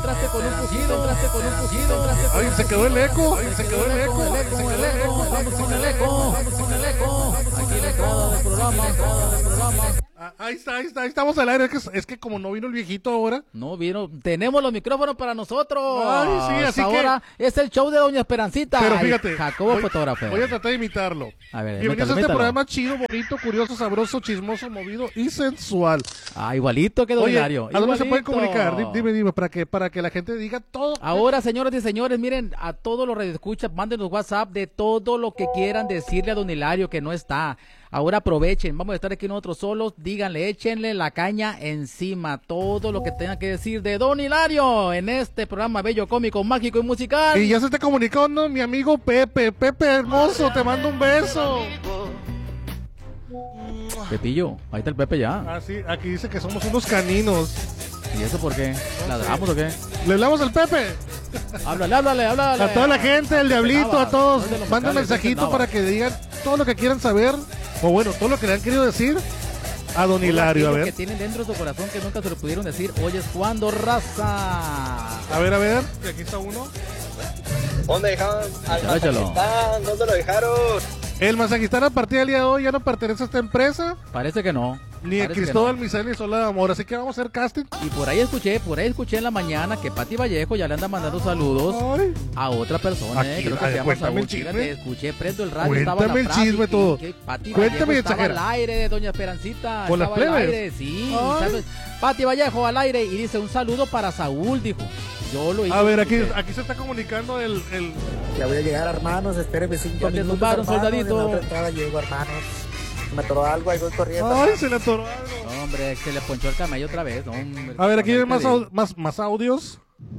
entraste con un pujido. Ay, se quedó el eco. Vamos con el eco. Aquí la entrada del programa. Ahí estamos al aire. Es que como no vino el viejito ahora. No vino, tenemos los micrófonos para nosotros. Ay, sí, así ahora que es el show de Doña Esperancita. Pero fíjate, Jacobo fotógrafo. Voy a tratar de imitarlo. A ver, bienvenidos a este programa chido, bonito, curioso, sabroso, chismoso, movido y sensual. Igualito que Don Oye, Hilario. ¿a dónde se pueden comunicar? Dime, para que la gente diga todo. Ahora, señoras y señores, miren, a todos los radioescuchas, mándenos WhatsApp de todo lo que quieran decirle a Don Hilario que no está. Ahora aprovechen, vamos a estar aquí nosotros solos, díganle, échenle la caña encima, todo lo que tengan que decir de Don Hilario en este programa bello, cómico, mágico y musical. Y ya se está comunicando mi amigo Pepe hermoso, te mando un beso. Pepillo, ahí está el Pepe ya. Ah, sí, aquí dice que somos unos caninos. ¿Y eso por qué? ¿Ladramos o qué? ¿Le hablamos al Pepe? Háblale. A toda la gente, al Diablito, a todos. Manden mensajito para que digan todo lo que quieran saber. O bueno, todo lo que le han querido decir a Don Hilario. A ver. Que tienen dentro de su corazón que nunca se lo pudieron decir. Hoy es cuando, raza. A ver. Y aquí está uno. ¿Dónde dejaron al masajistán? ¿Dónde lo dejaron? El masajistán a partir del día de hoy ya no pertenece a esta empresa. Parece que no. Ni a Cristóbal Misael ni Sola de Amor, así que vamos a hacer casting. Y por ahí escuché en la mañana que Pati Vallejo ya le anda mandando saludos a otra persona. Aquí, creo que se llama cuéntame Saúl. el chisme. Fíjate, escuché, prendo el radio, Cuéntame estaba el la frase chisme todo. Pati Cuéntame y Vallejo estaba exagera. al aire de Doña Esperancita. ¿Con las Estaba al plebes? aire, sí. Pati Vallejo al aire y dice un saludo para Saúl, dijo. Yo lo hice. A ver, aquí se está comunicando el... Ya voy a llegar, hermanos, espérenme 5 minutos, zumbaron, hermanos, soldadito. en la otra entrada llego, hermanos. Me atoró algo, ahí voy corriendo. Ay, se le atoró algo. No, hombre, se le ponchó el camello otra vez. No, hombre, a ver, aquí hay más audios.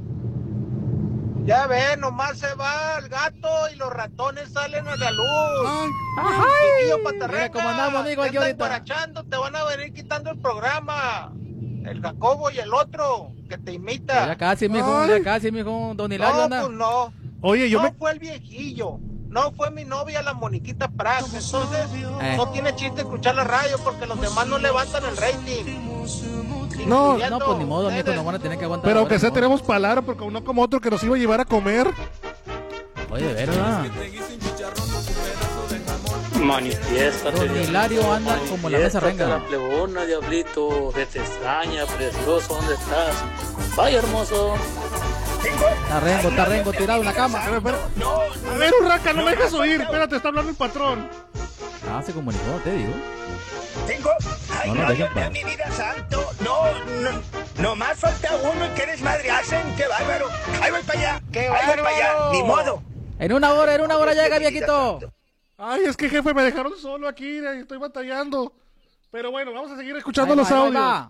Ya ven, nomás se va el gato y los ratones salen a la luz. Mira cómo andamos, amigo, aquí ahorita. Te van a venir quitando el programa. El Jacobo y el otro que te imita. Ya casi, mijo, Don Hilario anda. Pues no. Oye, fue el viejillo. No fue mi novia, la Moniquita Prat. Entonces, no tiene chiste escuchar la radio porque los demás no levantan el rating. No, pues ni modo, mijo, no van a tener que aguantar. Pero ahora, que sea ¿no? tenemos palabra, porque uno como otro que nos iba a llevar a comer. Oye, de verdad. Manifiéstate. Don Hilario anda como la mesa renga. La plebona, diablito, que te extraña, precioso, ¿dónde estás? Vaya, hermoso. Está rengo, tirado en la cama. A ver, Urraca, no me dejas oír. Espérate, está hablando el patrón. Se comunicó, te digo. Ay, No, no, dejen Dios mío, paz. mi vida santo. No más falta uno y que eres madre hacen. ¡Qué bárbaro! Ahí voy para allá. ¡Qué Ahí voy para allá. bárbaro! Ni modo. En una hora llega, viejito. Ay, es que jefe, me dejaron solo aquí. Estoy batallando. Pero bueno, vamos a seguir escuchando los audios. Va.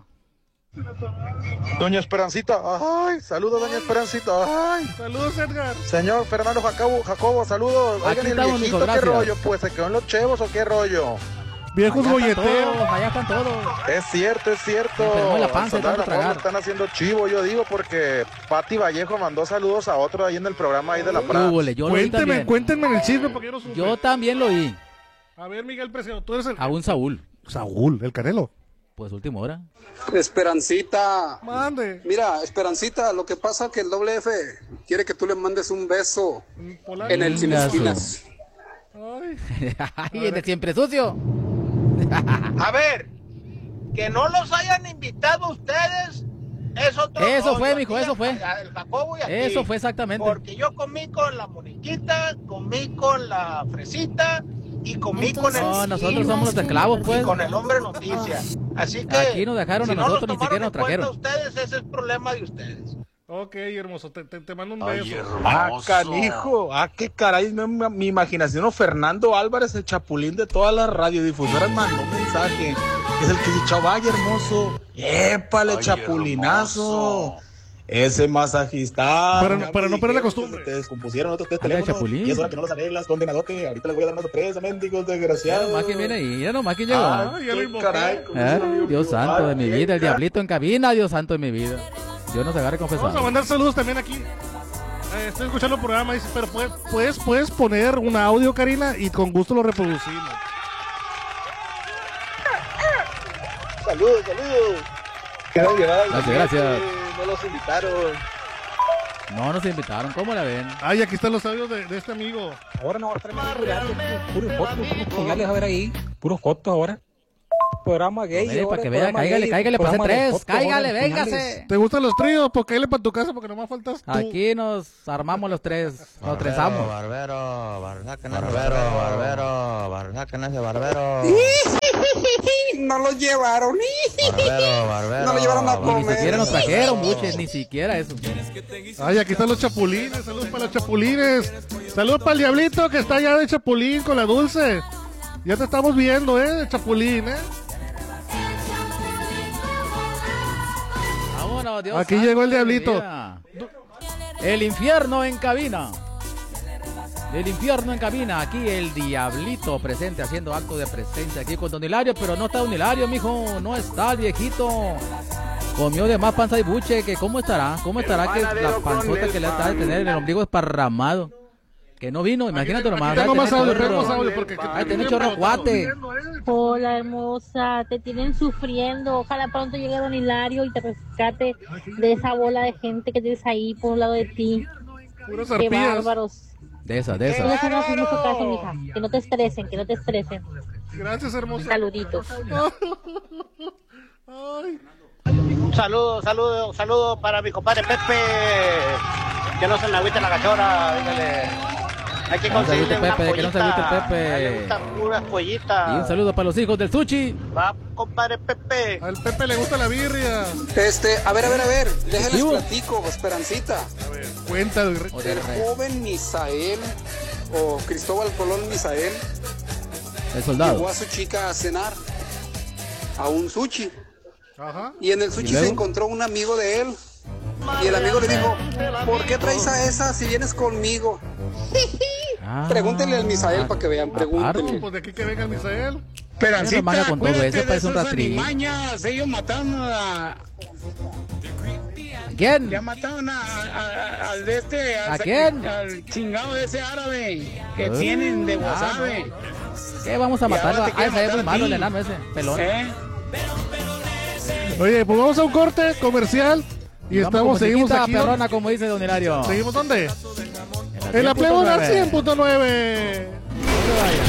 Doña Esperancita, ay, saludos doña Esperancita, ay. Saludos, Edgar. Señor Fernando Jacobo, saludos. Aquí Oigan, ¿y el estamos, viejito mijo, qué gracias. rollo? Pues, ¿se quedó en los chevos o qué rollo? Viejos golleteros. Allá están todos. Es cierto. Me enfermó la panza de Soldado tanto Ramón tragar. lo están haciendo chivo, yo digo, porque Pati Vallejo mandó saludos a otro ahí en el programa ahí de la Prada. Yo lo oí también. Cuéntenme el chisme porque yo no supe. Yo también lo oí. A ver, Miguel Preciado, tú eres el... A un Saúl. Saúl, el Canelo. Pues última hora. Esperancita. Mande. Mira, Esperancita, lo que pasa es que el doble F quiere que tú le mandes un beso en el sin esquinas. Ay, en el siempre sucio. A ver, que no los hayan invitado ustedes es otro. Eso fue, rollo. mijo, Aquí eso fue. El Jacobo y aquí. Eso fue exactamente. Porque yo comí con la Moniquita, comí con la Fresita y comí con el... No, nosotros somos los esclavos, pues. Y con el hombre noticia. Así que... Aquí nos dejaron si a no nosotros, los ni siquiera nos tomaron en trajeron. cuenta ustedes, ese es el problema de ustedes. Ok, hermoso, te mando un beso. Canijo, qué caray, mi imaginación, Fernando Álvarez, el chapulín de todas las radiodifusoras, mandó un mensaje. Es el que dice, vaya hermoso, épale, chapulinazo. Ese masajista. Para no perder la costumbre. Te descompusieron otros tres Hola, teléfonos. chapulín. Y es hora que no los arreglas, condenadote. Ahorita les voy a dar una sorpresa, mendigos desgraciados. Nomás que viene ahí, ya nomás que llegó. Qué caray, Dios santo de mi vida, el diablito en cabina, Dios santo de mi vida. Dios nos agarre confesado. Vamos a mandar saludos también aquí. Estoy escuchando el programa, dice, pero puedes poner un audio, Karina, y con gusto lo reproducimos. Saludos. Gracias. No los invitaron. No nos invitaron, ¿cómo la ven? Ay, aquí están los audios de este amigo. Ahora no va a estar puros fotos, señales a ver ahí, puros fotos ahora. Programa gay. Mire, para que vea, cáigale, pues tres, cáigale, véngase. ¿Te gustan los tríos? Pues cáigale para tu casa porque nomás faltas tú. Aquí nos armamos los tres, nos trenzamos. Barbero. No lo llevaron. No lo llevaron a comer. Ni siquiera nos trajeron, buches, ni siquiera eso. Ay, aquí están los chapulines. Saludos para los chapulines. Saludos para el diablito que está allá de Chapulín con la Dulce. Ya te estamos viendo, de Chapulín, Vámonos, Dios aquí santo, llegó el diablito. Mira. El infierno en cabina. El infierno en cabina. Aquí el diablito presente, haciendo acto de presencia aquí con Don Hilario, pero no está Don Hilario, mijo. No está el viejito. Comió de más panza y buche. Que ¿cómo estará? ¿Cómo estará que la panzota que le está de tener en el ombligo esparramado? Que no vino, imagínate nomás. Tengo más audio porque tiene chorro cuate. Hola, hermosa, te tienen sufriendo. Ojalá pronto llegue Don Hilario y te rescate de esa bola de gente que tienes ahí por un lado de ti. Puras Qué arpías. bárbaros. De esas. No haces mucho caso, mija. Que no te estresen, Gracias, hermosa. Saluditos. Ay. Un saludo para mi compadre Pepe. Que no se le agüite la cachorra, dígale. Hay que conseguirle una Pepe, que no se agüite el Pepe. A él le gustan puras pollitas. Y un saludo para los hijos del Sushi. Va, compadre Pepe. Al Pepe le gusta la birria. A ver, déjenles platico, Esperancita. A ver, cuéntalo. El joven Misael, o Cristóbal Colón Misael, el soldado, llevó a su chica a cenar a un sushi. Ajá. Y en el sushi se encontró un amigo de él. Y el amigo le dijo, ¿por qué traes a esa si vienes conmigo? Pregúntenle al Misael para que vean, pregúntenle. Pues de aquí que venga el Misael. Pero así con todo eso, parece un rastrillo. Ellos mataron a... ¿Quién? Ya mataron al de este... ¿A quién? Al chingado de ese árabe que tienen de Wasabe. ¿Qué vamos a matarlo? Ese es muy malo el enano ese, pelón. Oye, pues vamos a un corte comercial. Y seguimos aquí. Perrona, como dice Don Hilario. ¿Seguimos dónde? En la Plebona 100.9.